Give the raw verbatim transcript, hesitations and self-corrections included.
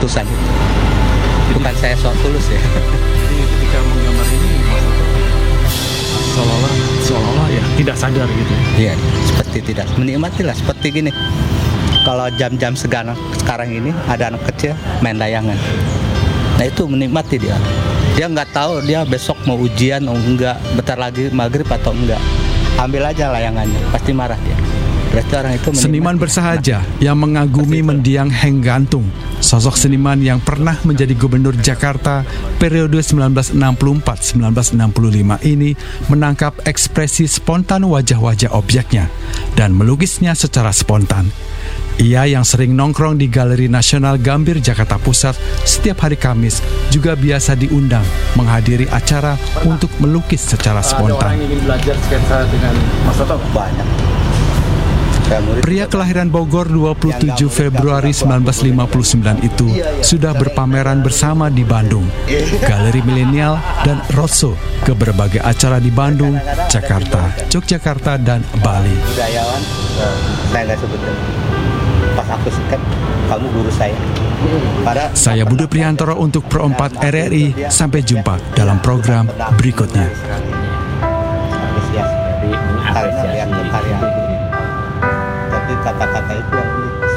keputusan itu. Bukan saya sok tulus ya. Jadi ketika menggambar ini Mas Toto seolah-olah seolah-olah ya tidak sadar gitu. Iya, seperti tidak menikmati lah seperti gini. Kalau jam-jam sekarang sekarang ini ada anak kecil main layangan. Nah itu menikmati dia. Dia nggak tahu dia besok mau ujian atau enggak, bentar lagi maghrib atau enggak. Ambil aja layangannya, pasti marah dia. Berarti orang itu menikmati. Seniman bersahaja yang mengagumi mendiang Heng Gantung, sosok seniman yang pernah menjadi gubernur Jakarta periode sembilan belas enam puluh empat sampai sembilan belas enam puluh lima ini menangkap ekspresi spontan wajah-wajah objeknya dan melukisnya secara spontan. Ia yang sering nongkrong di Galeri Nasional Gambir Jakarta Pusat setiap hari Kamis juga biasa diundang menghadiri acara untuk melukis secara spontan. Ada orang yang ingin belajar sketsa dengan Mas Toto? Banyak. Pria kelahiran Bogor dua puluh tujuh Februari sembilan belas lima puluh sembilan itu sudah berpameran bersama di Bandung, Galeri Milenial dan roadshow ke berbagai acara di Bandung, Jakarta, Yogyakarta, dan Bali. Budayawan, saya nggak sebutin. Pas aku sekat, kamu guru saya. Pada Saya Budi Priantoro untuk Pro empat R R I. Sampai jumpa dalam program berikutnya. Apresiasi. Karena lihat karya. Tapi kata-kata itu yang